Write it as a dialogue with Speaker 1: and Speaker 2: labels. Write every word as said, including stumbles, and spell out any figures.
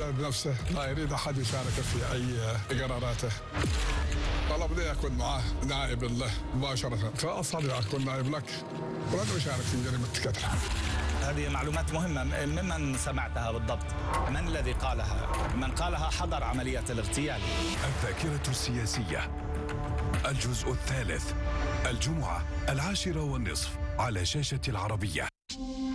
Speaker 1: النائب نفسه لا يريد أحد يشارك في أي قراراته، طلب لي أكون معه نائب له مباشرة، فأستطيع أكون نائب لك ولن أشارك في جريمة قتل.
Speaker 2: هذه معلومات مهمة. ممن سمعتها بالضبط؟ من الذي قالها؟ من قالها حضر عملية الاغتيال.
Speaker 3: الذاكرة السياسية، الجزء الثالث، الجمعة العاشرة والنصف على شاشة العربية.